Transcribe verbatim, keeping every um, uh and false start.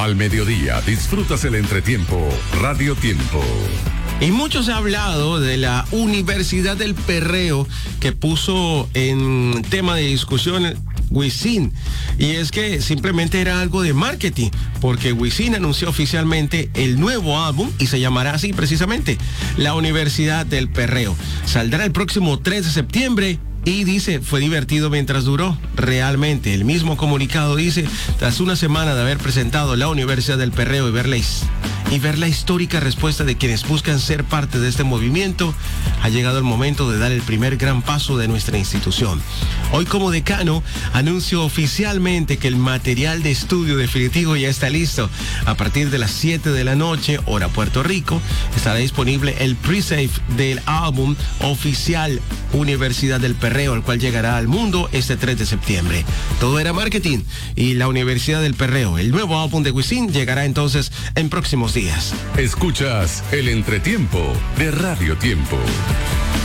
Al mediodía disfrutas el entretiempo Radio Tiempo. Y mucho se ha hablado de la Universidad del Perreo que puso en tema de discusión Wisin, y es que simplemente era algo de marketing, porque Wisin anunció oficialmente el nuevo álbum y se llamará así precisamente, La Universidad del Perreo. Saldrá el próximo tres de septiembre. Y dice, fue divertido mientras duró. Realmente, el mismo comunicado dice, tras una semana de haber presentado la Universidad del Perreo y ver la, y ver la histórica respuesta de quienes buscan ser parte de este movimiento, ha llegado el momento de dar el primer gran paso de nuestra institución. Hoy, como decano, anuncio oficialmente que el material de estudio definitivo ya está listo. A partir de las siete de la noche, hora Puerto Rico, estará disponible el pre-save del álbum oficial Universidad del Perreo, el cual llegará al mundo este tres de septiembre. Todo era marketing y la Universidad del Perreo, el nuevo álbum de Wisin, llegará entonces en próximos días. Escuchas el entretiempo de Radio Tiempo.